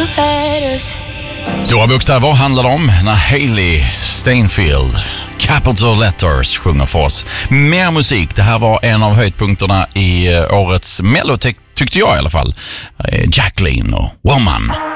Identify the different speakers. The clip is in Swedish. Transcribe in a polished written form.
Speaker 1: Stora bokstäver handlar om när Hailey Steinfeld, Capital Letters, sjunger för oss. Mer musik, det här var en av höjdpunkterna i årets Mello, tyckte jag i alla fall. Jacqueline och Woman.